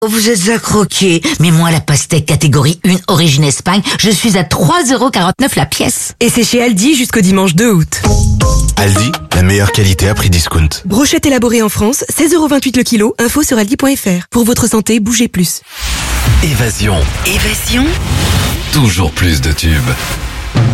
Vous êtes à croquer, mais moi la pastèque catégorie 1 origine Espagne, je suis à 3,49€ la pièce. Et c'est chez Aldi jusqu'au dimanche 2 août. Aldi, la meilleure qualité à prix discount. Brochette élaborée en France, 16,28€ le kilo, info sur aldi.fr. Pour votre santé, bougez plus. Évasion. Toujours plus de tubes.